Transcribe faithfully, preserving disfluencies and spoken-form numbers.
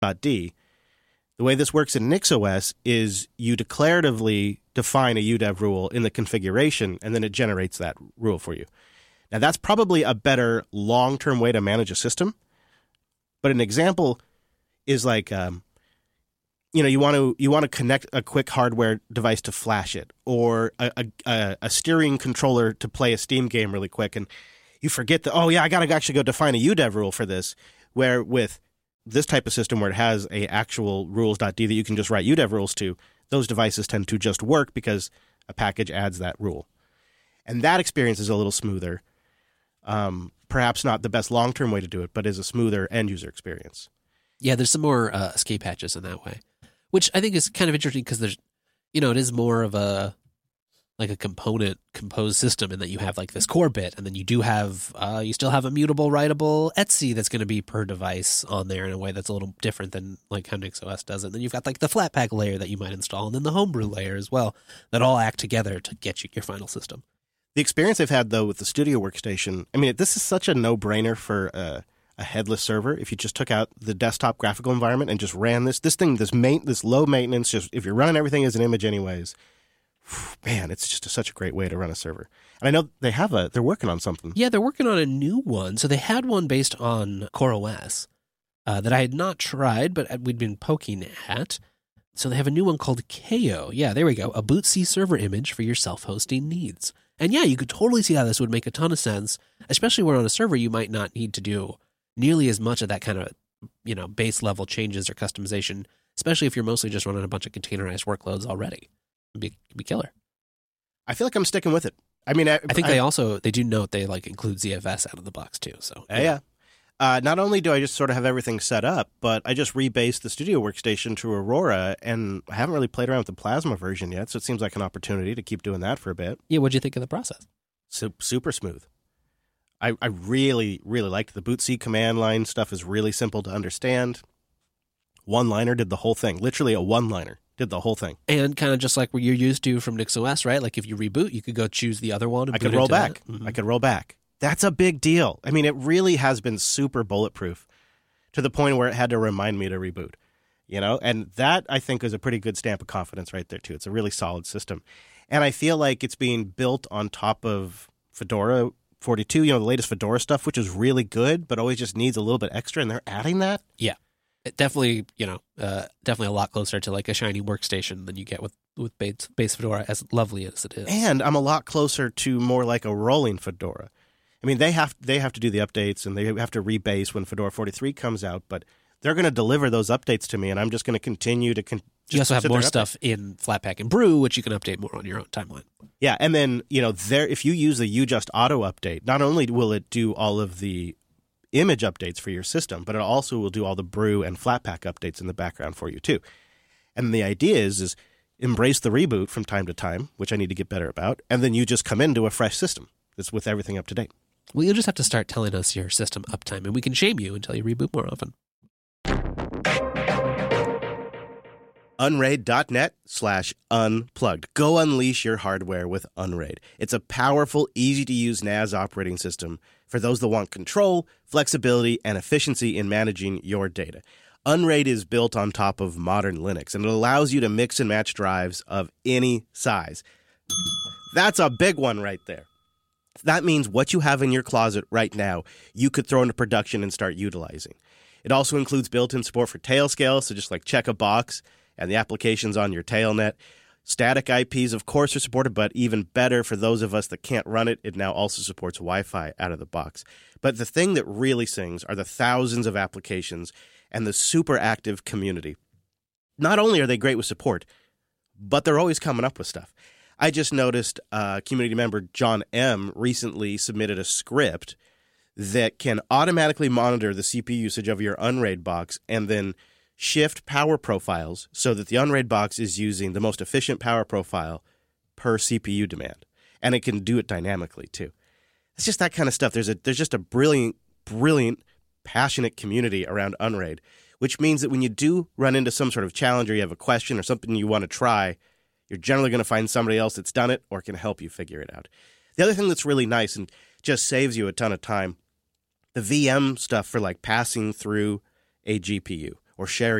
D. The way this works in NixOS is you declaratively define a U D E V rule in the configuration, and then it generates that rule for you. Now, that's probably a better long-term way to manage a system. But an example is like, um, you know, you want to you want to connect a quick hardware device to flash it, or a, a, a steering controller to play a Steam game really quick, and you forget that, oh, yeah, I got to actually go define a U D E V rule for this, where with this type of system where it has a actual rules.d that you can just write U D E V rules to, those devices tend to just work because a package adds that rule. And that experience is a little smoother. Um, perhaps not the best long-term way to do it, but is a smoother end-user experience. Yeah, there's some more uh, escape hatches in that way, which I think is kind of interesting because there's, you know, it is more of a, like a component composed system in that you have like this core bit, and then you do have, uh, you still have a mutable, writable Etsy that's going to be per device on there in a way that's a little different than like how NixOS does it. And then you've got like the Flatpak layer that you might install, and then the Homebrew layer as well, that all act together to get you your final system. The experience I've had, though, with the Studio Workstation, I mean, this is such a no-brainer for uh, a headless server. If you just took out the desktop graphical environment and just ran this, this thing, this main, this low maintenance, just if you're running everything as an image anyways, man, it's just a, such a great way to run a server. And I know they have a, they're working on something. Yeah, they're working on a new one. So they had one based on CoreOS uh, that I had not tried, but we'd been poking at. So they have a new one called K O. Yeah, there we go. A bootc server image for your self-hosting needs. And yeah, you could totally see how this would make a ton of sense, especially where on a server you might not need to do nearly as much of that kind of, you know, base level changes or customization, especially if you're mostly just running a bunch of containerized workloads already. It'd be, it'd be killer. I feel like I'm sticking with it. I mean, I, I think I, they also, they do note they like include Z F S out of the box too. So yeah. yeah. Uh, not only do I just sort of have everything set up, but I just rebased the Studio Workstation to Aurora, and I haven't really played around with the Plasma version yet, so it seems like an opportunity to keep doing that for a bit. Yeah, what'd you think of the process? So, super smooth. I, I really, really liked the bootc command line stuff is really simple to understand. One-liner did the whole thing. Literally a one-liner did the whole thing. And kind of just like what you're used to from NixOS, right? Like if you reboot, you could go choose the other one. And I could roll back. Mm-hmm. I could roll back. That's a big deal. I mean, it really has been super bulletproof to the point where it had to remind me to reboot, you know? And that, I think, is a pretty good stamp of confidence right there, too. It's a really solid system. And I feel like it's being built on top of Fedora forty-two, you know, the latest Fedora stuff, which is really good, but always just needs a little bit extra, and they're adding that. Yeah. It definitely, you know, uh, definitely a lot closer to like a shiny workstation than you get with, with base, base Fedora, as lovely as it is. And I'm a lot closer to more like a rolling Fedora. I mean, they have they have to do the updates, and they have to rebase when Fedora forty-three comes out, but they're going to deliver those updates to me, and I'm just going to continue to con- You also have more stuff in Flatpak and Brew, which you can update more on your own timeline. Yeah, and then, you know, there if you use the UJust Auto update, not only will it do all of the image updates for your system, but it also will do all the Brew and Flatpak updates in the background for you, too. And the idea is, is embrace the reboot from time to time, which I need to get better about, and then you just come into a fresh system that's with everything up to date. Well, you'll just have to start telling us your system uptime, and we can shame you until you reboot more often. Unraid.net slash unplugged. Go unleash your hardware with Unraid. It's a powerful, easy-to-use N A S operating system for those that want control, flexibility, and efficiency in managing your data. Unraid is built on top of modern Linux, and it allows you to mix and match drives of any size. That's a big one right there. That means what you have in your closet right now, you could throw into production and start utilizing. It also includes built-in support for Tailscale, so just like check a box, and the applications on your Tailnet. Static I Ps, of course, are supported, but even better for those of us that can't run it, it now also supports Wi-Fi out of the box. But the thing that really sings are the thousands of applications and the super active community. Not only are they great with support, but they're always coming up with stuff. I just noticed uh, community member John M. recently submitted a script that can automatically monitor the C P U usage of your Unraid box and then shift power profiles so that the Unraid box is using the most efficient power profile per C P U demand. And it can do it dynamically, too. It's just that kind of stuff. There's a there's just a brilliant, brilliant, passionate community around Unraid, which means that when you do run into some sort of challenge or you have a question or something you want to try, you're generally going to find somebody else that's done it or can help you figure it out. The other thing that's really nice and just saves you a ton of time, the V M stuff for like passing through a G P U or sharing